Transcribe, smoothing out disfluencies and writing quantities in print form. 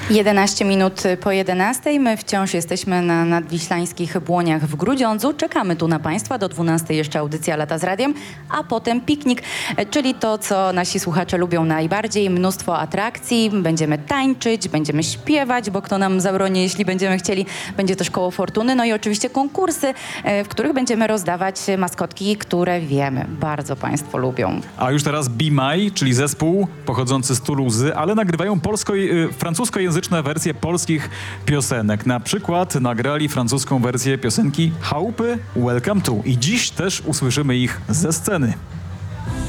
11 minut po 11. My wciąż jesteśmy na nadwiślańskich Błoniach w Grudziądzu. Czekamy tu na Państwa. Do 12 jeszcze audycja Lata z Radiem, a potem piknik, czyli to, co nasi słuchacze lubią najbardziej. Mnóstwo atrakcji. Będziemy tańczyć, będziemy śpiewać, bo kto nam zabroni, jeśli będziemy chcieli. Będzie też koło fortuny. No i oczywiście konkursy, w których będziemy rozdawać maskotki, które wiemy, bardzo Państwo lubią. A już teraz Be My, czyli zespół pochodzący z Toulouse, ale nagrywają francuskojęzyczne wersje polskich piosenek. Na przykład nagrali francuską wersję piosenki Chałupy Welcome to. I dziś też usłyszymy ich ze sceny.